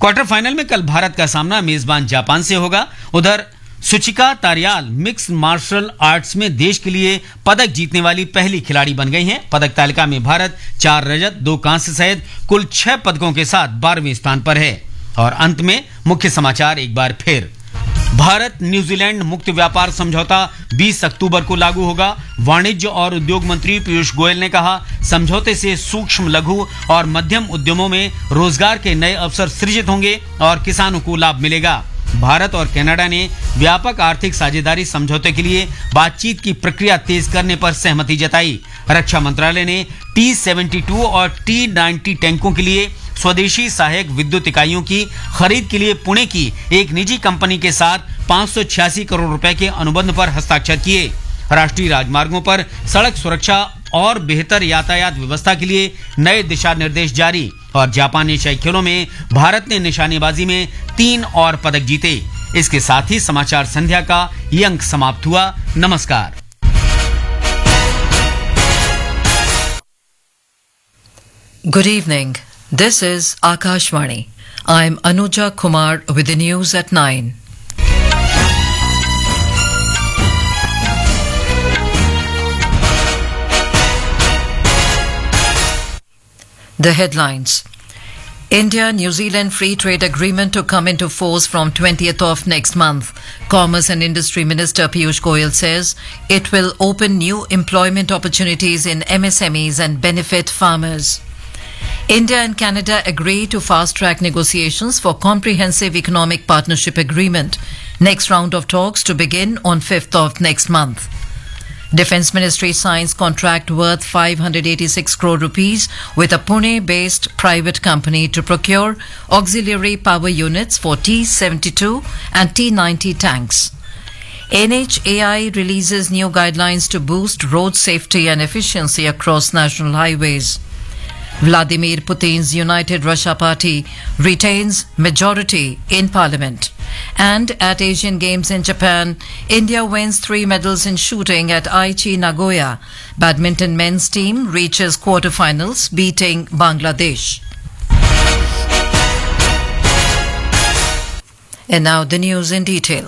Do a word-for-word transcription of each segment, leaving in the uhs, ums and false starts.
Quarter final में कल भारत का सामना मेजबान जापान से होगा। उधर सुचिका तारियाल मिक्स मार्शल आर्ट्स में देश के लिए पदक जीतने वाली पहली खिलाड़ी बन गई हैं। पदक तालिका में भारत चार रजत, दो कांस्य सहित कुल छह पदकों के साथ बारहवें स्थान पर है। और अंत में मुख्य समाचार एक बार फिर। भारत न्यूजीलैंड मुक्त व्यापार समझौता बीस अक्टूबर को लागू होगा। वाणिज्य और उद्योग मंत्री पीयूष गोयल ने कहा, समझौते से सूक्ष्म, लघु और मध्यम उद्यमों में रोजगार के नए अवसर सृजित होंगे और किसानों को लाभ मिलेगा। भारत और कनाडा ने व्यापक आर्थिक साझेदारी समझौते के लिए बातचीत की प्रक्रिया तेज करने पर सहमति जताई। रक्षा मंत्रालय ने टी सेवेंटी टू और टी नाइंटी टैंकों के लिए स्वदेशी सहायक विद्युत इकाइयों की खरीद के लिए पुणे की एक निजी कंपनी के साथ पाँच सौ छियासी करोड़ रुपए के अनुबंध पर हस्ताक्षर किए। राष्ट्रीय राजमार्गों पर सड़क सुरक्षा और बेहतर यातायात व्यवस्था के लिए नए दिशा निर्देश जारी। और जापानी एशियाई खेलों में भारत ने निशानेबाजी में तीन और पदक जीते। इसके साथ ही समाचार संध्या का ये अंक समाप्त हुआ। नमस्कार। Good evening. This is Akashvani. I'm Anuja Kumar with the news at nine. The headlines. India-New Zealand Free Trade Agreement to come into force from twentieth of next month. Commerce and Industry Minister Piyush Goyal says it will open new employment opportunities in M S M Es and benefit farmers. India and Canada agree to fast-track negotiations for Comprehensive Economic Partnership Agreement. Next round of talks to begin on fifth of next month. Defence Ministry signs contract worth five hundred eighty-six crore rupees with a Pune-based private company to procure auxiliary power units for T seventy-two and T ninety tanks. N H A I releases new guidelines to boost road safety and efficiency across national highways. Vladimir Putin's United Russia Party retains majority in parliament. And at Asian Games in Japan, India wins three medals in shooting at Aichi Nagoya. Badminton men's team reaches quarterfinals, beating Bangladesh. And now the news in detail.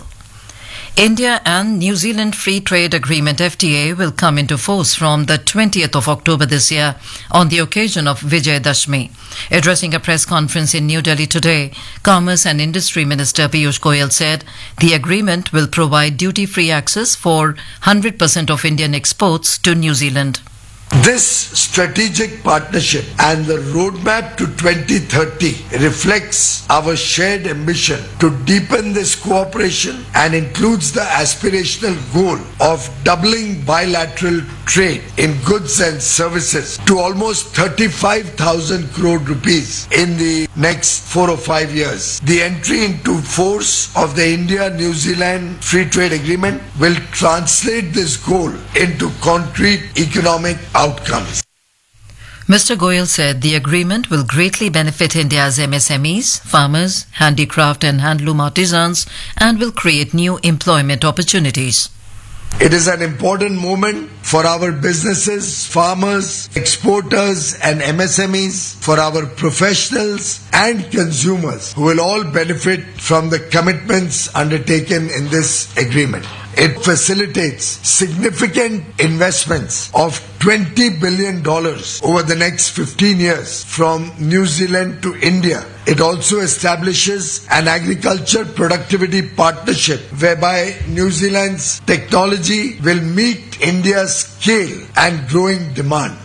India and New Zealand Free Trade Agreement F T A will come into force from the twentieth of October this year on the occasion of Vijayadashmi. Addressing a press conference in New Delhi today, Commerce and Industry Minister Piyush Goyal said the agreement will provide duty-free access for one hundred percent of Indian exports to New Zealand. This strategic partnership and the roadmap to twenty thirty reflects our shared ambition to deepen this cooperation and includes the aspirational goal of doubling bilateral trade in goods and services to almost thirty-five thousand crore rupees in the next four or five years. The entry into force of the India-New Zealand Free Trade Agreement will translate this goal into concrete economic outcomes. Mister Goyal said the agreement will greatly benefit India's M S M Es, farmers, handicraft and handloom artisans, and will create new employment opportunities. It is an important moment for our businesses, farmers, exporters and M S M Es, for our professionals and consumers who will all benefit from the commitments undertaken in this agreement. It facilitates significant investments of twenty billion dollars over the next fifteen years from New Zealand to India. It also establishes an agriculture productivity partnership whereby New Zealand's technology will meet India's scale and growing demand.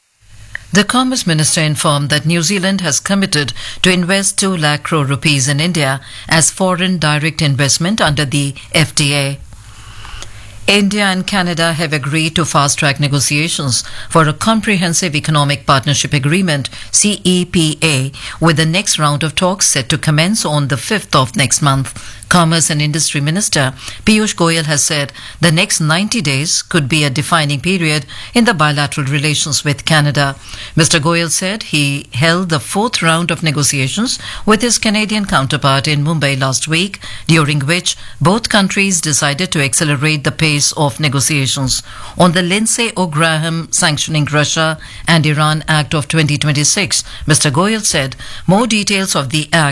The Commerce Minister informed that New Zealand has committed to invest two lakh crore rupees in India as foreign direct investment under the F T A. India and Canada have agreed to fast-track negotiations for a Comprehensive Economic Partnership Agreement, C E P A, with the next round of talks set to commence on the fifth of next month. Commerce and Industry Minister Piyush Goyal has said the next ninety days could be a defining period in the bilateral relations with Canada. Mister Goyal said he held the fourth round of negotiations with his Canadian counterpart in Mumbai last week, during which both countries decided to accelerate the pace of negotiations. On the Lindsay O'Graham Sanctioning Russia and Iran Act of twenty twenty-six, Mister Goyal said more details of the act